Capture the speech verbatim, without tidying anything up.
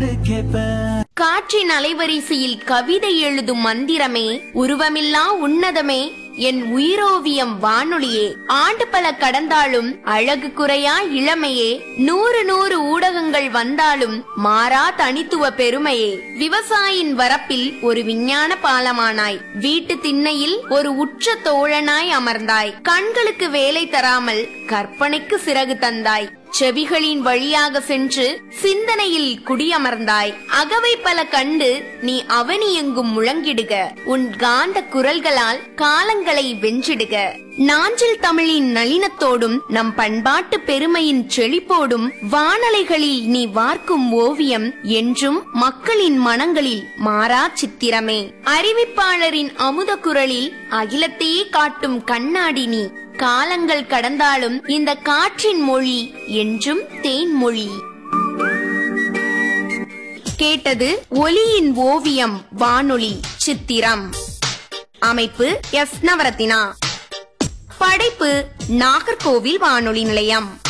பாடு கேப்பேன். காற்றின் அலைவரிசையில் கவிதை எழுதும் மந்திரமே, உருவமில்லா உன்னதமே, என் உயிரோவியம் வானொலியே. ஆண்டு பல கடந்தாலும் அழகு குறையா இளமையே, நூறு நூறு ஊடகங்கள் வந்தாலும் மாறா தனித்துவ பெருமையே. விவசாயின் வரப்பில் ஒரு விஞ்ஞான பாலமானாய், வீட்டு திண்ணையில் ஒரு உற்ற தோழனாய் அமர்ந்தாய். கண்களுக்கு வேலை தராமல் கற்பனைக்கு சிறகு தந்தாய். செவிகளின் வழியாக சென்று சிந்தனையில் குடியமர்ந்தாய். அகவை பல கண்டு நீ அவனி எங்கும் முழங்கிடுக, உன் காந்த குரல்களால் காலங்களை வென்றிடுக. நாஞ்சில் தமிழின் நளினத்தோடும் நம் பண்பாட்டு பெருமையின் செழிப்போடும் வானலைகளில் நீ வார்க்கும் ஓவியம் என்றும் மக்களின் மனங்களில் மாறா சித்திரமே. அறிவிப்பாளரின் அமுத குரலில் அகிலத்தையே காட்டும் கண்ணாடி நீ. காலங்கள் கடந்தாலும் இந்த காற்றின் மொழி என்றும் தேன்மொழி. கேட்டது ஒலியின் ஓவியம் வானொலி சித்திரம். அமைப்பு எஸ் நவரத்தினா. படைப்பு நாகர்கோவில் வானொலி நிலையம்.